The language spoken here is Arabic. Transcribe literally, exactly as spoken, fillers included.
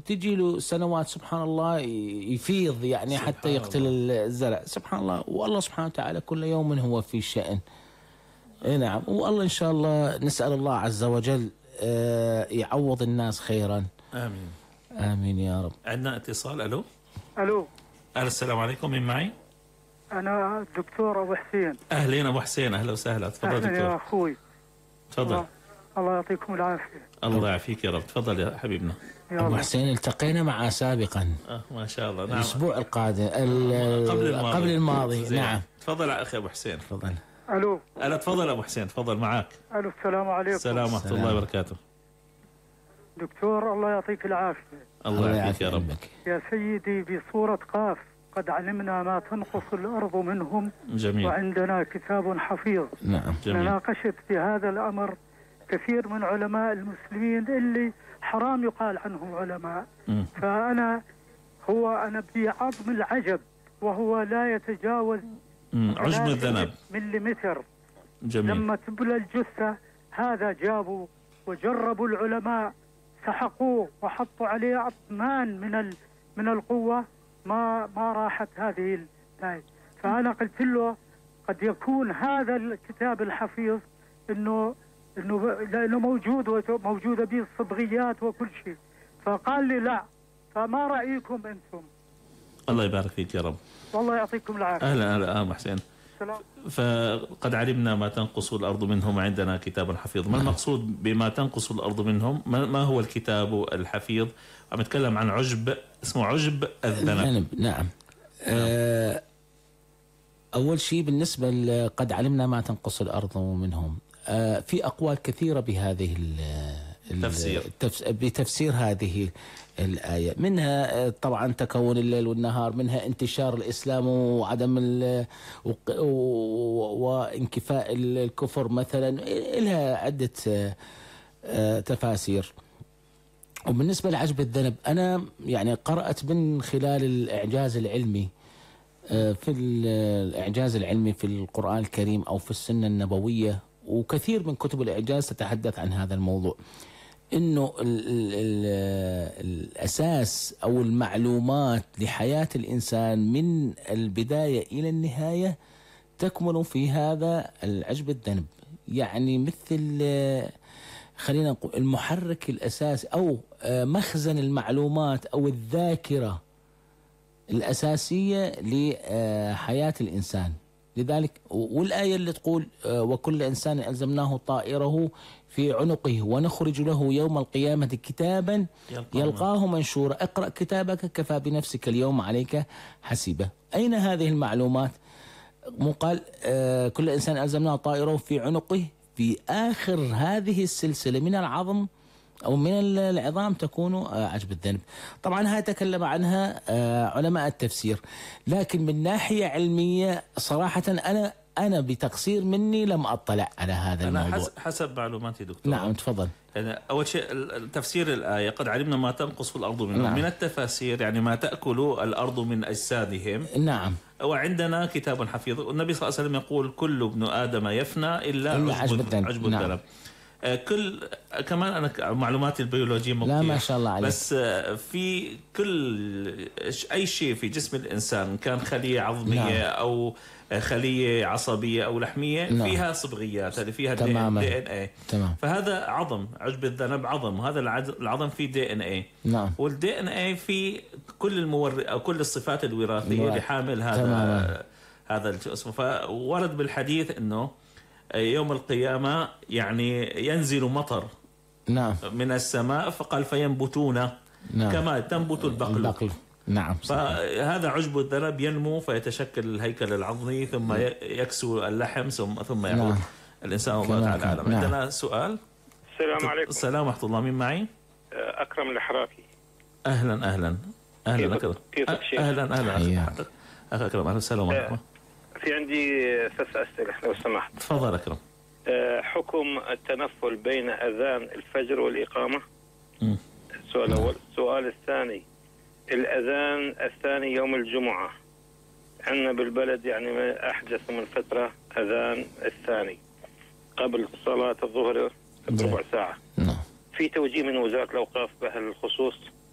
وتجي له سنوات سبحان الله يفيض يعني حتى يقتل الله. الزرع سبحان الله. والله سبحانه وتعالى كل يوم هو في شأن. اي نعم. والله ان شاء الله نسأل الله عز وجل يعوض الناس خيرا. امين امين يا رب. عندنا اتصال. الو الو السلام عليكم. مين معي؟ انا الدكتور ابو حسين. اهلين ابو حسين. اهلا وسهلا. تفضل دكتور. يا اخوي. تفضل. الله, الله يعطيكم العافيه. الله يعافيك يا رب. تفضل يا حبيبنا. يا ابو حسين التقينا معه سابقا. اه ما شاء الله. نعم. الاسبوع القادم قبل الماضي. قبل الماضي. نعم. تفضل يا اخي ابو حسين. تفضل. الو الا تفضل ابو حسين. تفضل معاك. الو السلام عليكم. السلام ورحمه الله وبركاته. دكتور الله يعطيك العافيه. الله يعافيك يا رب. يا سيدي بسورة قاف قد علمنا ما تنقص الأرض منهم. جميل. وعندنا كتاب حفيظ. نعم. جميل. ناقشت في هذا الأمر كثير من علماء المسلمين اللي حرام يقال عنهم علماء. م. فأنا هو أنا بعظم العجب وهو لا يتجاوز عجم الذنب مليمتر. جميل. لما تبلى الجثة هذا جابوا وجربوا العلماء سحقوه وحطوا عليه أطنان من ال من القوة ما ما راحت هذه الآية. فأنا قلت له قد يكون هذا الكتاب الحفيظ إنه إنه لأنه موجود وموجودة به الصبغيات وكل شيء. فقال لي لا. فما رأيكم أنتم؟ الله يبارك فيك يا رب. والله يعطيكم العافية. أهلا أهلا أهلا حسين. سلام. فقد علمنا ما تنقص الأرض منهم وعندنا كتاب حفيظ. ما المقصود بما تنقص الأرض منهم؟ ما هو الكتاب الحفيظ؟ عم نتكلم عن عجب اسمه عجب الذنب. نعم. آه أول شيء بالنسبة قد علمنا ما تنقص الأرض منهم، آه في أقوال كثيرة بهذه التفسير بتفسير هذه الآية. منها طبعا تكون الليل والنهار، منها انتشار الإسلام وعدم وانكفاء الكفر مثلا، لها عدة تفاسير. وبالنسبة لعجب الذنب أنا يعني قرأت من خلال الإعجاز العلمي في الإعجاز العلمي في القرآن الكريم أو في السنة النبوية، وكثير من كتب الإعجاز تتحدث عن هذا الموضوع، إنه ال ال ال الأساس أو المعلومات لحياة الإنسان من البداية إلى النهاية تكمن في هذا العجب الذنب. يعني مثل خلينا نقول المحرك الأساسي أو مخزن المعلومات أو الذاكرة الأساسية لحياة الإنسان. لذلك والآية اللي تقول وكل إنسان ألزمناه طائره في عنقه ونخرج له يوم القيامة كتابا يلقاه منشورا اقرأ كتابك كفى بنفسك اليوم عليك حسيبة. أين هذه المعلومات؟ مو قال آه كل إنسان ألزمناه طائره في عنقه، في آخر هذه السلسلة من العظم أو من العظام تكون آه عجب الذنب. طبعا هاي تكلم عنها آه علماء التفسير، لكن من ناحية علمية صراحة أنا أنا بتقصير مني لم أطلع على هذا أنا الموضوع. حسب معلوماتي دكتور. نعم تفضل. يعني أول شيء تفسير الآية قد علمنا ما تنقص الأرض منهم. نعم. من التفاسير يعني ما تأكل الأرض من أجسادهم. نعم. وعندنا كتاب حفيظ. والنبي صلى الله عليه وسلم يقول كل ابن آدم يفنى إلا, إلا عجب الذنب. عجب الذنب. نعم. كل كمان أنا معلوماتي البيولوجية مو لا ما شاء الله عليك. بس في كل أي شيء في جسم الإنسان كان خلية عظمية نعم. أو خلية عصبية أو لحمية نعم. فيها صبغيات اللي فيها دي إن إيه. تمام. فهذا عظم، عجب الذنب عظم، وهذا العظم فيه دي إن إيه. نعم. والدي إن إيه فيه كل المور أو كل الصفات الوراثية اللي حامل هذا تماما. هذا اسمه. فورد بالحديث إنه يوم القيامة يعني ينزل مطر نعم. من السماء، فقال فينبتون نعم. كما تنبت البقل, البقل. نعم. فهذا عجب الذنب ينمو فيتشكل الهيكل العظمي ثم يكسو اللحم ثم ثم يعود نعم. الإنسان الله تعالى أعلم. نعم. عندنا سؤال. السلام عليكم. السلام ورحمة الله. مين معي؟ أكرم الحرافي. أهلا أهلا أهلا أكرم. كيفك شيخ؟ أهلا أهلا أهلا أكرم. أهلا السلام عليكم. في عندي ثلاث أسئلة لو سمحت. تفضل أكرم. حكم التنفل بين أذان الفجر والإقامة. م. السؤال الأول. السؤال الثاني، الأذان الثاني يوم الجمعة عندنا بالبلد يعني أحدث من فترة أذان الثاني قبل صلاة الظهر بربع ساعة. نعم. في توجيه من وزارة الأوقاف بهالخصوص؟